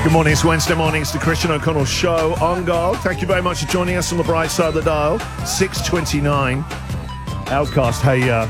Good morning, it's Wednesday morning, it's the Christian O'Connell Show on Gold. Thank you very much for joining us on the bright side of the dial. 6:29. Outcast, hey,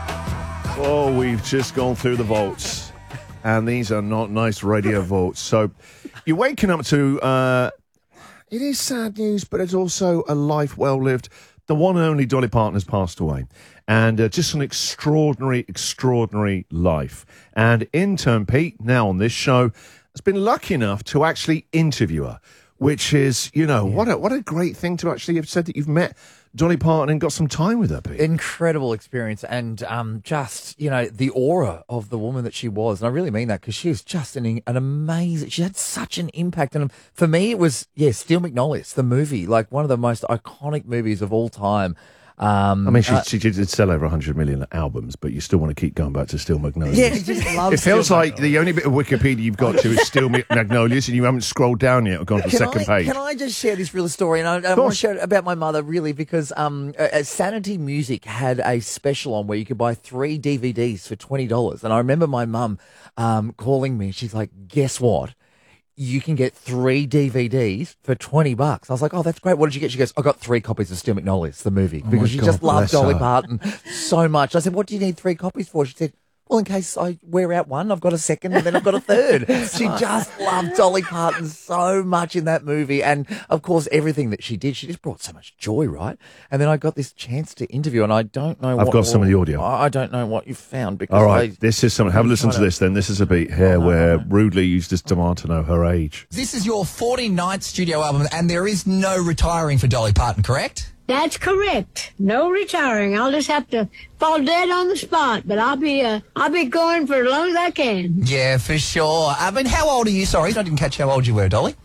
we've just gone through the vaults, and these are not nice radio vaults. So you're waking up to, it is sad news, but it's also a life well lived. The one and only Dolly Parton has passed away, and just an extraordinary, extraordinary life. And intern Pete, now on this show, has been lucky enough to actually interview her, which is, what a great thing to actually have said that you've met Dolly Parton and got some time with her, Pete. Incredible experience, and just, the aura of the woman that she was. And I really mean that, because she was just an amazing, she had such an impact. And for me, it was, Steel Magnolias, the movie, like one of the most iconic movies of all time. She did sell over 100 million albums, but you still want to keep going back to Steel Magnolias. Yeah, just love it feels like the only bit of Wikipedia you've got to is Steel Magnolias, and you haven't scrolled down yet or gone to the second page. Can I just share this real story? And I want to share it about my mother, really, because Sanity Music had a special on where you could buy 3 DVDs for $20. And I remember my mum calling me. She's like, guess what? You can get 3 DVDs for $20. I was like, oh, that's great. What did you get? She goes, I got 3 copies of Steel Magnolias, the movie, because she just loved Dolly Parton so much. I said, what do you need 3 copies for? She said, well, in case I wear out one, I've got a second, and then I've got a third. She just loved Dolly Parton so much in that movie. And, of course, everything that she did, she just brought so much joy, right? And then I got this chance to interview, and I don't know I've got some of the audio. I don't know what you found. Because all right, this is something. Have a listen to this, then. This is a beat here where Rudely used to demand to know her age. This is your 49th studio album, and there is no retiring for Dolly Parton, correct? That's correct. No retiring. I'll just have to fall dead on the spot, but I'll be going for as long as I can. Yeah, for sure. I mean, how old are you? Sorry, I didn't catch how old you were, Dolly.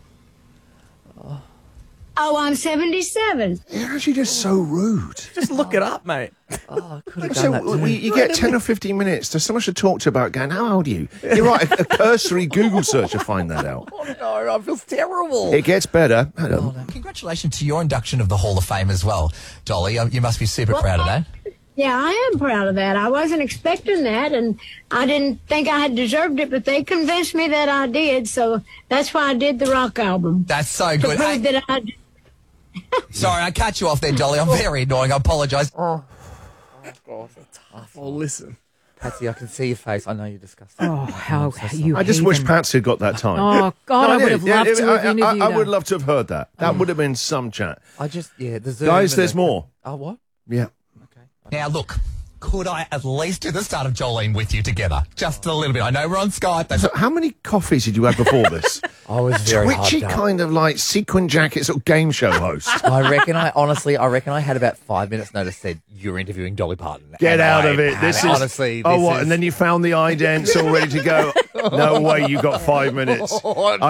Oh, I'm 77. You're actually just so rude. Just look it up, mate. I could have done So that too. you get 10 or 15 minutes. There's so much to talk to about going, how old are you? You're right, a cursory Google search will find that out. Oh, no, I feel terrible. It gets better. Congratulations to your induction of the Hall of Fame as well, Dolly. You must be super proud of that. Yeah, I am proud of that. I wasn't expecting that, and I didn't think I had deserved it, but they convinced me that I did, so that's why I did the rock album. That's so To good. prove that I Sorry, I cut you off there, Dolly. I'm very annoying. I apologise. Oh, God, that's tough. Oh, listen. Patsy, I can see your face. I know you're disgusting. Oh, how you I just wish Patsy had got that time. Oh, God, I would have loved to have interviewed I would her. love to have heard that. That would have been some chat. The Zoom. Guys, there's more. Oh, what? Yeah. Okay. Now, look, could I at least do the start of Jolene with you together? Just a little bit. I know we're on Skype. So how many coffees did you have before this? I was very Twitchy hard kind of like sequin jacket sort of game show host. I reckon I had about 5 minutes notice said, you're interviewing Dolly Parton. Get And out I of it. had This is honestly. Oh, what? And then you found the idents all ready to go. No way, you got 5 minutes.